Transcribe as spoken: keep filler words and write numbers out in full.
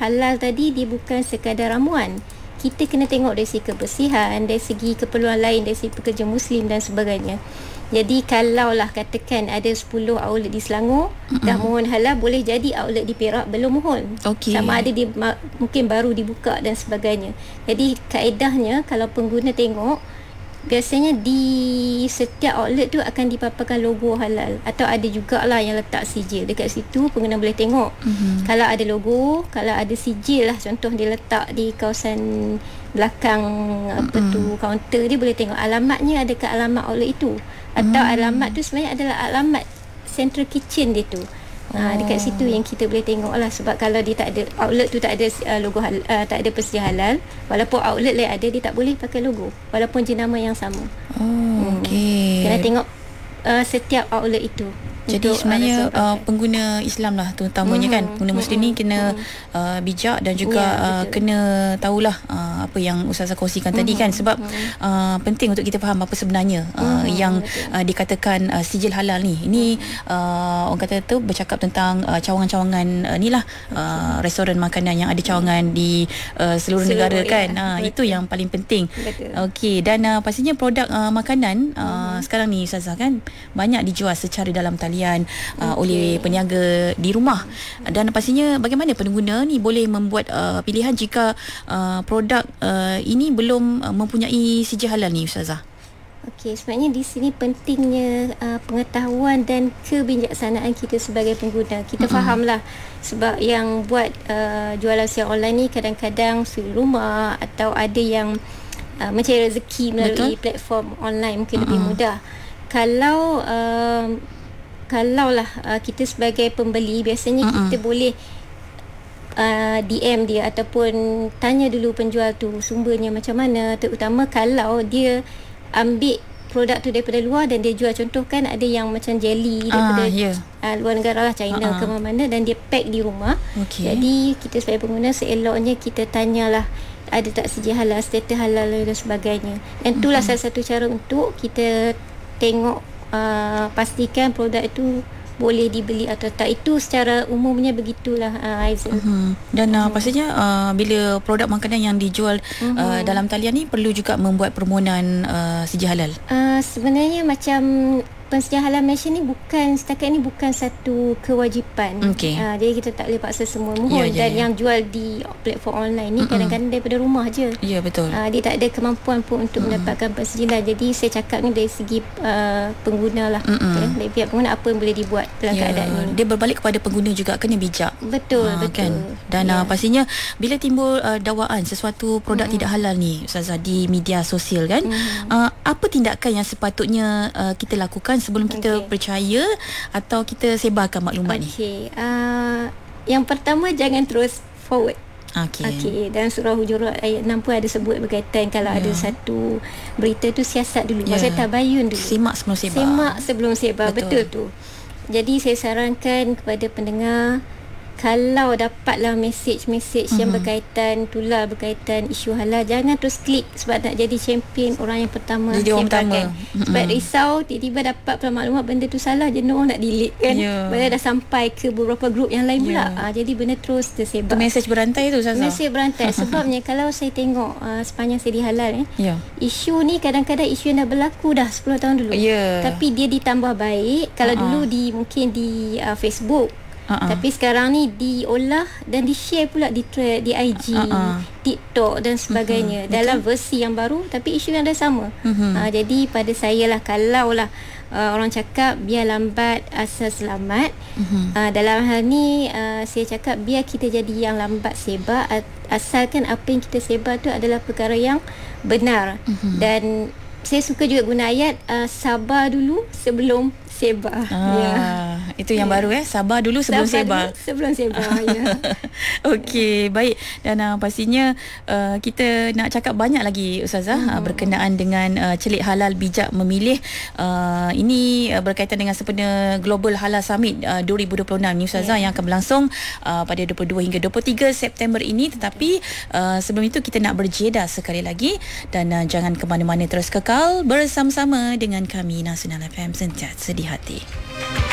halal tadi dia bukan sekadar ramuan. Kita kena tengok dari segi kebersihan, dari segi keperluan lain, dari segi pekerja Muslim dan sebagainya. Jadi kalaulah katakan ada sepuluh outlet di Selangor mm-hmm. dah mohon halal, boleh jadi outlet di Perak belum mohon. Okay. Sama ada dia ma- mungkin baru dibuka dan sebagainya. Jadi kaedahnya kalau pengguna tengok, biasanya di setiap outlet tu akan dipaparkan logo halal, atau ada jugalah yang letak sijil dekat situ, pengguna boleh tengok. Mm-hmm. Kalau ada logo, kalau ada sijil lah, contoh dia letak di kawasan belakang mm-hmm. apa tu kaunter, dia boleh tengok alamatnya ada kat alamat outlet itu, atau mm. alamat tu sebenarnya adalah alamat central kitchen dia tu. Ha, dekat situ yang kita boleh tengok lah. Sebab kalau dia tak ada, outlet tu tak ada uh, logo halal, uh, tak ada persedia halal, walaupun outlet lain ada, dia tak boleh pakai logo walaupun jenama yang sama. Oh, hmm. okey. Kena tengok uh, setiap outlet itu. Jadi sebenarnya uh, pengguna Islam lah terutamanya mm-hmm. kan, pengguna Muslim mm-hmm. ni kena mm-hmm. uh, bijak dan juga ya, uh, kena tahulah uh, apa yang Ustazah kongsikan mm-hmm. tadi kan, sebab mm-hmm. uh, penting untuk kita faham apa sebenarnya uh, mm-hmm. yang uh, dikatakan uh, sijil halal ni. Ini uh, orang kata tu bercakap tentang uh, cawangan-cawangan uh, ni lah uh, restoran makanan yang ada cawangan di uh, seluruh, seluruh negara kan. Ya, uh, itu yang paling penting. Okey, dan uh, pastinya produk uh, makanan uh, mm-hmm. sekarang ni Ustazah kan banyak dijual secara dalam talian Uh, okay. oleh peniaga di rumah, dan pastinya bagaimana pengguna ni boleh membuat uh, pilihan jika uh, produk uh, ini belum uh, mempunyai sijil halal ni Ustazah? Okey, sebenarnya di sini pentingnya uh, pengetahuan dan kebijaksanaan kita sebagai pengguna. Kita mm-hmm. fahamlah, sebab yang buat uh, jualan secara online ni kadang-kadang suri rumah, atau ada yang uh, mencari rezeki melalui Betul. platform online mungkin mm-hmm. lebih mudah. Kalau uh, Kalau lah uh, kita sebagai pembeli, biasanya uh-uh. kita boleh uh, D M dia ataupun tanya dulu penjual tu sumbernya macam mana, terutama kalau dia ambil produk tu daripada luar dan dia jual. Contoh kan ada yang macam jelly daripada uh, yeah. uh, luar negara lah, China uh-uh. ke mana-mana, dan dia pack di rumah. Okay. Jadi kita sebagai pengguna seeloknya kita tanyalah ada tak sijil halal, status halal dan sebagainya. Dan itulah uh-huh. salah satu cara untuk kita tengok, Uh, pastikan produk itu boleh dibeli atau tak. Itu secara umumnya begitulah uh, Aizil. Uh-huh. Dan uh, uh-huh. pastinya uh, bila produk makanan yang dijual uh-huh. uh, dalam talian ni perlu juga membuat permohonan uh, sijil halal. Uh, sebenarnya macam pensedia halal Malaysia ni bukan setakat ni bukan satu kewajipan. Okay. Uh, jadi kita tak boleh paksa semua mohon. Yeah, yeah, dan yeah. yang jual di platform online ni mm-hmm. kadang-kadang daripada rumah je. Ya, yeah, betul. Uh, dia tak ada kemampuan pun untuk mm-hmm. mendapatkan persejilan. Jadi saya cakap ni dari segi uh, pengguna lah. Mm-hmm. Okay? Dari pihak pengguna apa yang boleh dibuat dalam yeah. keadaan ni. Dia berbalik kepada pengguna juga, kena bijak. Betul, uh, betul. Kan? Dan yeah. uh, pastinya bila timbul uh, dakwaan sesuatu produk mm-hmm. tidak halal ni Ustazah di media sosial kan, mm-hmm. uh, apa tindakan yang sepatutnya uh, kita lakukan sebelum kita okay. percaya atau kita sebarkan maklumat okay. ni? Okey. Uh, yang pertama, jangan terus forward. Okey. Okey, dalam surah Hujurat ayat enam pun ada sebut berkaitan kalau yeah. ada satu berita tu, siasat dulu. Yeah. Maksudnya tabayun dulu. Simak sebelum sebar. Simak sebelum sebar. Betul. Betul tu. Jadi saya sarankan kepada pendengar, kalau dapatlah mesej-mesej mm-hmm. yang berkaitan, tular berkaitan isu halal, jangan terus klik sebab nak jadi champion orang yang pertama. Jadi orang pertama. Mm-hmm. Sebab risau tiba-tiba dapat maklumat benda tu salah, jenuh nak delete kan. Yeah. Benda dah sampai ke beberapa grup yang lain yeah. pula. Ha, jadi benda terus tersebar. Itu mesej berantai tu Ustazah. Mesej berantai. Sebabnya kalau saya tengok uh, sepanjang seri halal eh, yeah. isu ni kadang-kadang isu yang dah berlaku dah sepuluh tahun dulu. Yeah. Tapi dia ditambah baik. Kalau uh-huh. dulu di mungkin di uh, Facebook, Uh-uh. tapi sekarang ni diolah dan di-share pula di thread, di I G, uh-uh. TikTok dan sebagainya. Uh-huh. Dalam versi yang baru tapi isu yang dah sama. Uh-huh. Uh, jadi pada saya lah, kalau lah uh, orang cakap biar lambat asal selamat. Uh-huh. Uh, dalam hal ni uh, saya cakap biar kita jadi yang lambat sebar, asalkan apa yang kita sebar tu adalah perkara yang benar. Uh-huh. Dan saya suka juga guna ayat uh, sabar dulu sebelum sebar. Ah, ya. Itu yang baru eh, sabar dulu sebelum sabar sebar. Dulu sebelum sebar ya. Okey, baik. Dan uh, pastinya uh, kita nak cakap banyak lagi Ustazah hmm. uh, berkenaan dengan uh, celik halal bijak memilih. Uh, ini uh, berkaitan dengan sempena Global Halal Summit uh, dua ribu dua puluh enam ni Ustazah, yeah. yang akan berlangsung uh, pada dua puluh dua hingga dua puluh tiga September ini. Tetapi uh, sebelum itu kita nak berjeda sekali lagi, dan uh, jangan ke mana-mana, terus kekal bersama-sama dengan kami Nasional F M, sentiasa di hati.